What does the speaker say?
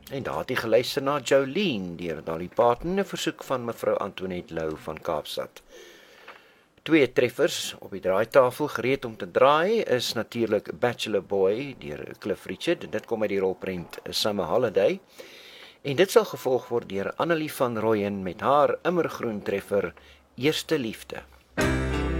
En daar het jy geluister na Jolene deur Dolly Parton, 'n versoek van mevrou Antoinette Lou van Kaapstad. Twee treffers op die draaitafel gereed om te draai is natuurlik Bachelor Boy deur Cliff Richard. Dit kom uit die rolprent A Summer Holiday. En dit sal gevolg word deur Annelie van Rooyen met haar immergroen treffer Eerste Liefde.